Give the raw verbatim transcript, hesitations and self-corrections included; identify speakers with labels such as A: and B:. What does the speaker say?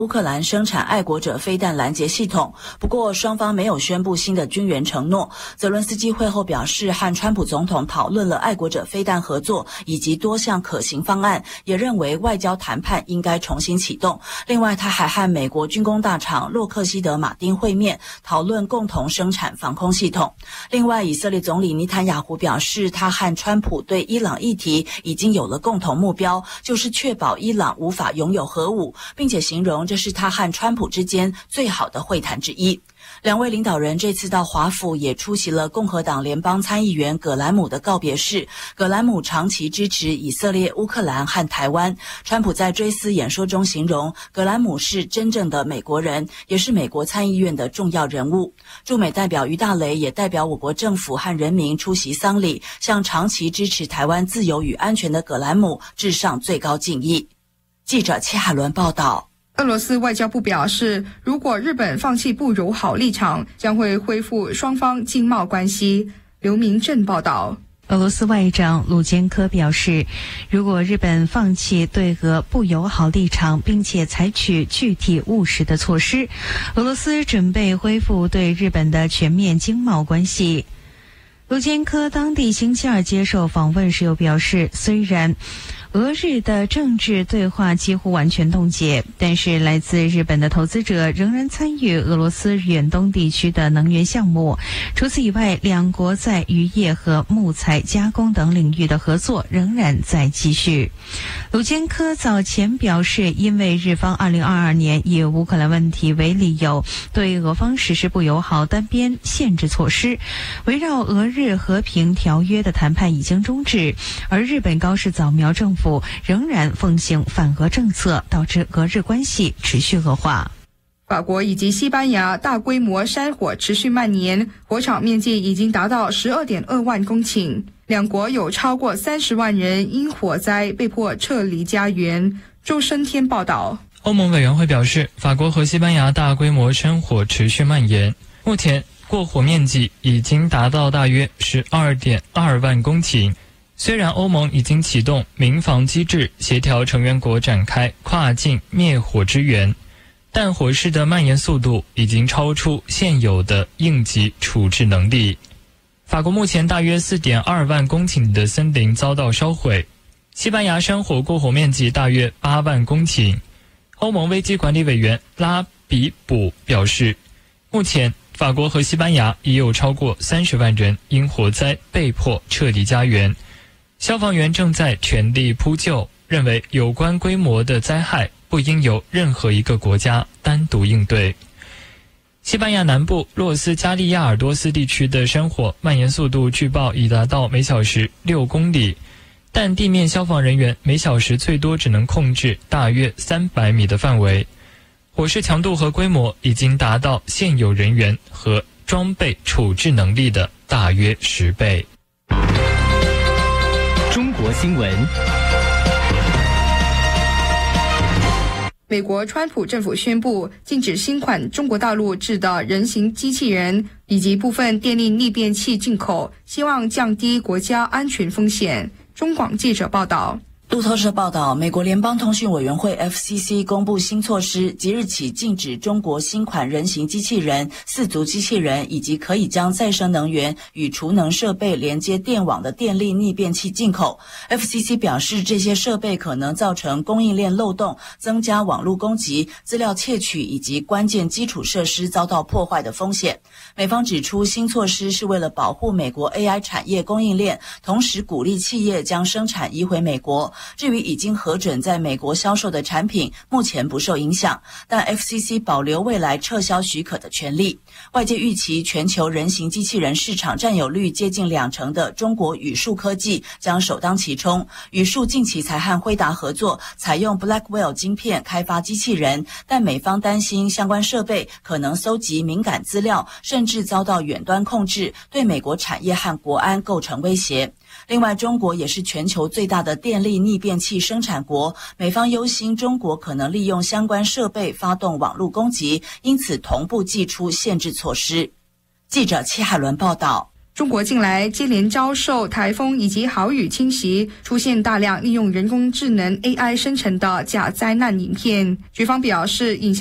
A: 乌克兰生产爱国者飞弹拦截系统，不过双方没有宣布新的军援承诺。泽伦斯基会后表示，和川普总统讨论了爱国者飞弹合作以及多项可行方案，也认为外交谈判应该重新启动。另外，他还和美国军工大厂洛克希德马丁会面，讨论共同生产防空系统。另外，以色列总理尼坦雅胡表示，他和川普对伊朗议题已经有了共同目标，就是确保伊朗无法拥有核武，并且形容这是他和川普之间最好的会谈之一。两位领导人这次到华府也出席了共和党联邦参议员葛兰姆的告别式。葛兰姆长期支持以色列、乌克兰和台湾。川普在追思演说中形容葛兰姆是真正的美国人，也是美国参议院的重要人物。驻美代表于大雷也代表我国政府和人民出席丧礼，向长期支持台湾自由与安全的葛兰姆致上最高敬意。记者戚海伦报道。
B: 俄罗斯外交部表示，如果日本放弃不友好立场，将会恢复双方经贸关系。刘明正报道。
C: 俄罗斯外长鲁坚科表示，如果日本放弃对俄不友好立场，并且采取具体务实的措施，俄罗斯准备恢复对日本的全面经贸关系。鲁坚科当地星期二接受访问时又表示，虽然俄日的政治对话几乎完全冻结，但是来自日本的投资者仍然参与俄罗斯远东地区的能源项目。除此以外，两国在渔业和木材加工等领域的合作仍然在继续。鲁坚科早前表示，因为日方二零二二年以乌克兰问题为理由，对俄方实施不友好单边限制措施，围绕俄日和平条约的谈判已经终止，而日本高市早苗政府仍然奉行反俄政策，导致俄日关系持续恶化。
B: 法国以及西班牙大规模山火持续蔓延，火场面积已经达到 十二点二万公顷，两国有超过三十万人因火灾被迫撤离家园。周升天报道。
D: 欧盟委员会表示，法国和西班牙大规模山火持续蔓延，目前过火面积已经达到大约 十二点二万公顷。虽然欧盟已经启动民防机制，协调成员国展开跨境灭火支援，但火势的蔓延速度已经超出现有的应急处置能力。法国目前大约 四点二万公顷的森林遭到烧毁，西班牙山火过火面积大约八万公顷。欧盟危机管理委员拉比卜表示，目前法国和西班牙已有超过三十万人因火灾被迫撤离家园。消防员正在全力扑救，认为有关规模的灾害不应由任何一个国家单独应对。西班牙南部洛斯加利亚尔多斯地区的山火蔓延速度据报已达到每小时六公里，但地面消防人员每小时最多只能控制大约三百米的范围。火势强度和规模已经达到现有人员和装备处置能力的大约十倍。
E: 中国新闻。
B: 美国川普政府宣布禁止新款中国大陆制的人形机器人以及部分电力逆变器进口，希望降低国家安全风险。中广记者报道。
A: 路透社报道，美国联邦通讯委员会 F C C 公布新措施，即日起禁止中国新款人形机器人、四足机器人以及可以将再生能源与储能设备连接电网的电力逆变器进口。F C C 表示，这些设备可能造成供应链漏洞，增加网络攻击、资料窃取以及关键基础设施遭到破坏的风险。美方指出，新措施是为了保护美国 A I 产业供应链，同时鼓励企业将生产移回美国。至于已经核准在美国销售的产品，目前不受影响，但 F C C 保留未来撤销许可的权利。外界预期全球人形机器人市场占有率接近两成的中国宇树科技将首当其冲。宇树近期才和辉达合作，采用 Blackwell 晶片开发机器人，但美方担心相关设备可能搜集敏感资料，甚至遭到远端控制，对美国产业和国安构成威胁。另外，中国也是全球最大的电力逆变器生产国，美方忧心中国可能利用相关设备发动网络攻击，因此同步祭出限制措施。记者戚海伦报道。
B: 中国近来接连遭受台风以及豪雨侵袭，出现大量利用人工智能 A I 生成的假灾难影片。局方表示，影像